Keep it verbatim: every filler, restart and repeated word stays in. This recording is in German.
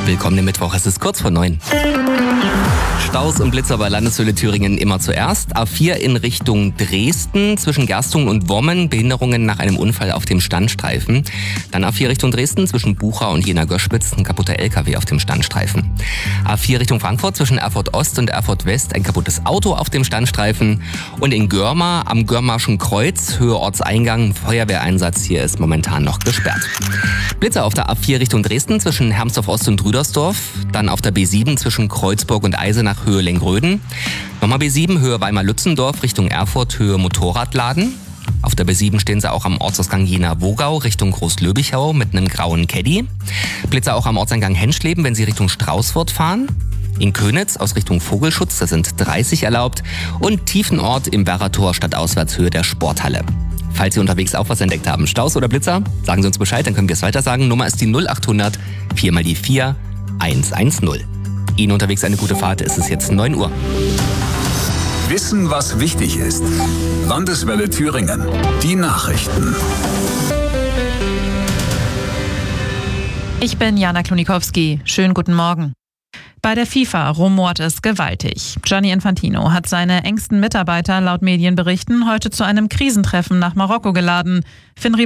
Willkommen im Mittwoch, es ist kurz vor neun. Staus und Blitzer bei Landeshöhle Thüringen immer zuerst. A vier in Richtung Dresden zwischen Gerstungen und Wommen. Behinderungen nach einem Unfall auf dem Standstreifen. Dann A vier Richtung Dresden zwischen Bucha und Jena-Göschwitz. Ein kaputter L K W auf dem Standstreifen. A vier Richtung Frankfurt zwischen Erfurt Ost und Erfurt West. Ein kaputtes Auto auf dem Standstreifen. Und in Görma am Görmarschen Kreuz, Höhe Ortseingang. Feuerwehreinsatz hier ist momentan noch gesperrt. Blitzer auf der A vier Richtung Dresden zwischen Hermsdorf Ost und Rüdersdorf. Dann auf der B sieben zwischen Kreuzburg und Eisenach Höhe Lengröden. Nochmal B sieben Höhe Weimar-Lützendorf Richtung Erfurt Höhe Motorradladen. Auf der B sieben stehen sie auch am Ortsausgang Jena-Wogau Richtung Großlöbichau mit einem grauen Caddy. Blitzer auch am Ortseingang Henschleben, wenn sie Richtung Straußfurt fahren. In Könitz aus Richtung Vogelschutz, da sind dreißig erlaubt. Und Tiefenort im Werrator Stadtauswärtshöhe der Sporthalle. Falls Sie unterwegs auch was entdeckt haben, Staus oder Blitzer, sagen Sie uns Bescheid, dann können wir es weiter sagen. Nummer ist die null acht hundert vier mal die vier eins eins null. Ihnen unterwegs eine gute Fahrt, es ist jetzt neun Uhr. Wissen, was wichtig ist. Landeswelle Thüringen. Die Nachrichten. Ich bin Jana Klonikowski. Schönen guten Morgen. Bei der FIFA rumort es gewaltig. Gianni Infantino hat seine engsten Mitarbeiter laut Medienberichten heute zu einem Krisentreffen nach Marokko geladen. Finn